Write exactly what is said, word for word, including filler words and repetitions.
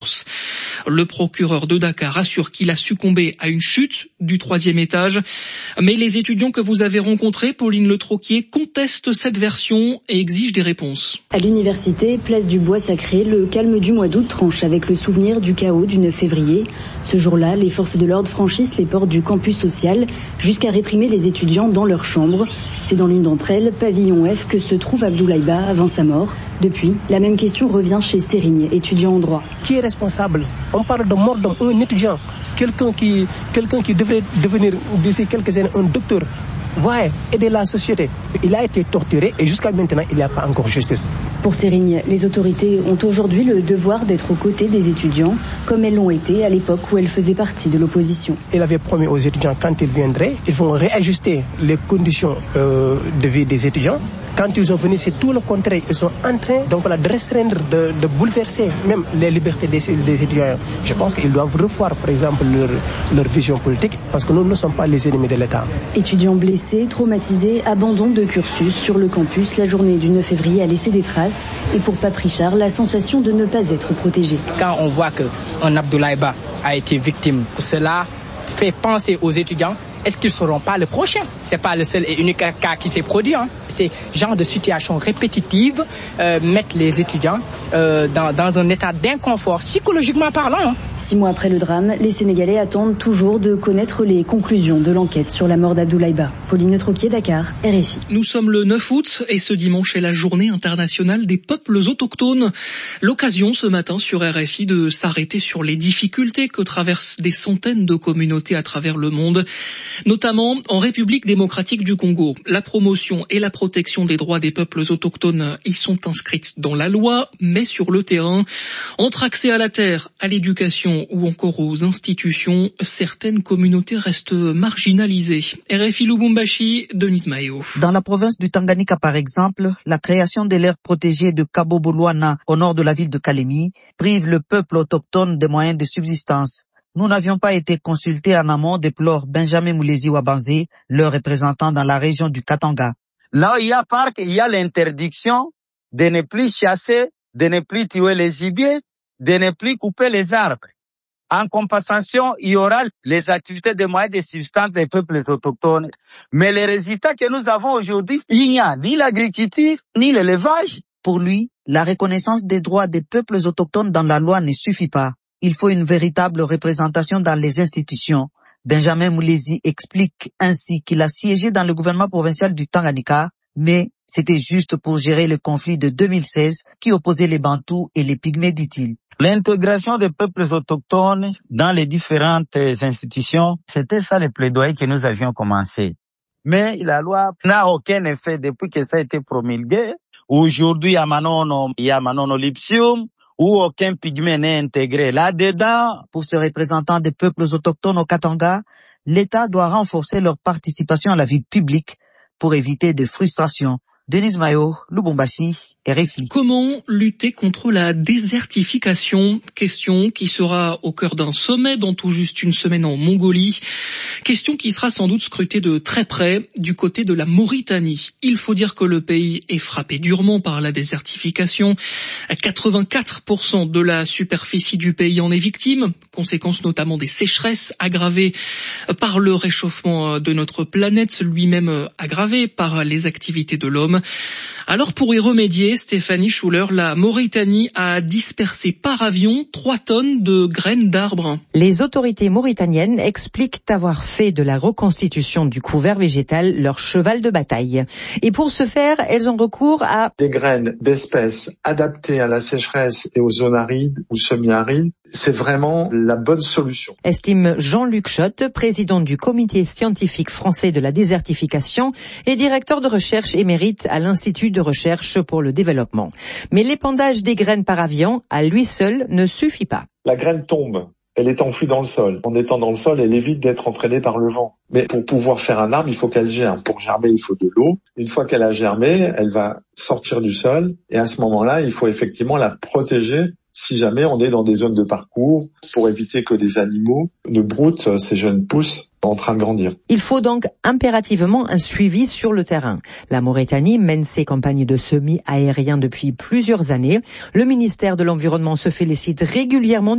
Le procureur de Dakar assure qu'il a succombé à une chute du troisième étage. Mais les étudiants que vous avez rencontrés, Pauline Le Troquier, contestent cette version et exigent des réponses. À l'université, place du Bois Sacré, le calme du mois d'août tranche avec le souvenir du chaos du neuf février. Ce jour-là, les forces de l'ordre franchissent les portes du campus social jusqu'à réprimer les étudiants dans leurs chambres. C'est dans l'une d'entre elles, pavillon F, que se trouve Abdoulaye Ba avant sa mort. Depuis, la même question revient chez Sérigne, étudiant en droit. Qui est responsable? On parle de mort d'un étudiant, quelqu'un qui, quelqu'un qui devrait devenir d'ici quelques années un docteur. Ouais, aider la société. Il a été torturé et jusqu'à maintenant, il n'y a pas encore justice. Pour Sérigne, les autorités ont aujourd'hui le devoir d'être aux côtés des étudiants, comme elles l'ont été à l'époque où elles faisaient partie de l'opposition. Il avait promis aux étudiants quand ils viendraient, ils vont réajuster les conditions euh, de vie des étudiants. Quand ils sont venus, c'est tout le contraire. Ils sont en train donc, voilà, de restreindre, de, de bouleverser même les libertés des, des étudiants. Je pense qu'ils doivent revoir, par exemple, leur, leur vision politique, parce que nous ne sommes pas les ennemis de l'État. Étudiants blessés, traumatisés, abandon de cursus sur le campus. La journée du neuf février a laissé des traces. Et pour Pape Richard, la sensation de ne pas être protégé. Quand on voit qu'un Abdoulaye Ba a été victime, cela fait penser aux étudiants, est-ce qu'ils ne seront pas le prochain? Ce n'est pas le seul et unique cas qui s'est produit. Hein. Ces genres de situations répétitives euh, mettent les étudiants euh, dans, dans un état d'inconfort, psychologiquement parlant. Hein. Six mois après le drame, les Sénégalais attendent toujours de connaître les conclusions de l'enquête sur la mort d'Abdoulaye Ba. Pauline Le Troquier, Dakar, R F I. Nous sommes le neuf août et ce dimanche est la journée internationale des peuples autochtones. L'occasion ce matin sur R F I de s'arrêter sur les difficultés que traversent des centaines de communautés à travers le monde, notamment en République démocratique du Congo. La promotion et la protection des droits des peuples autochtones y sont inscrites dans la loi, mais sur le terrain, entre accès à la terre, à l'éducation ou encore aux institutions, certaines communautés restent marginalisées. R F I Lubumbashi, Denise Mayo. Dans la province du Tanganyika par exemple, la création de l'aire protégée de Cabo-Boluana au nord de la ville de Kalemi prive le peuple autochtone des moyens de subsistance. Nous n'avions pas été consultés en amont, déplore Benjamin Moulezi Wabanze, leur représentant dans la région du Katanga. Là où il y a parc, il y a l'interdiction de ne plus chasser, de ne plus tuer les gibiers, de ne plus couper les arbres. En compensation, il y aura les activités de moyens de subsistance des peuples autochtones. Mais les résultats que nous avons aujourd'hui, il n'y a ni l'agriculture, ni l'élevage. Pour lui, la reconnaissance des droits des peuples autochtones dans la loi ne suffit pas. Il faut une véritable représentation dans les institutions. Benjamin Moulezi explique ainsi qu'il a siégé dans le gouvernement provincial du Tanganyika, mais c'était juste pour gérer le conflit de deux mille seize qui opposait les Bantous et les Pygmées, dit-il. L'intégration des peuples autochtones dans les différentes institutions, c'était ça le plaidoyer que nous avions commencé. Mais la loi n'a aucun effet depuis que ça a été promulgué. Aujourd'hui, à Manono, il y a Manono Lipsium, où aucun pygmée n'est intégré là-dedans. Pour ce représentant des peuples autochtones au Katanga, l'État doit renforcer leur participation à la vie publique pour éviter des frustrations. Denise Mayo, Lubumbashi, R F I. Comment lutter contre la désertification? Question qui sera au cœur d'un sommet dans tout juste une semaine en Mongolie. Question qui sera sans doute scrutée de très près du côté de la Mauritanie. Il faut dire que le pays est frappé durement par la désertification. quatre-vingt-quatre pour cent de la superficie du pays en est victime, conséquence notamment des sécheresses aggravées par le réchauffement de notre planète, lui-même aggravé par les activités de l'homme. Alors pour y remédier, Stéphanie Schuller, la Mauritanie a dispersé par avion trois tonnes de graines d'arbres. Les autorités mauritaniennes expliquent avoir fait de la reconstitution du couvert végétal leur cheval de bataille. Et pour ce faire, elles ont recours à des graines d'espèces adaptées à la sécheresse et aux zones arides ou semi-arides. C'est vraiment la bonne solution, estime Jean-Luc Schott, président du comité scientifique français de la désertification et directeur de recherche émérite à l'Institut de recherche pour le développement. Mais l'épandage des graines par avion, à lui seul, ne suffit pas. La graine tombe, elle est enfouie dans le sol. En étant dans le sol, elle évite d'être entraînée par le vent. Mais pour pouvoir faire un arbre, il faut qu'elle germe. Pour germer, il faut de l'eau. Une fois qu'elle a germé, elle va sortir du sol. Et à ce moment-là, il faut effectivement la protéger si jamais on est dans des zones de parcours pour éviter que les animaux ne broutent ces jeunes pousses en train de grandir. Il faut donc impérativement un suivi sur le terrain. La Mauritanie mène ses campagnes de semis aériens depuis plusieurs années. Le ministère de l'Environnement se félicite régulièrement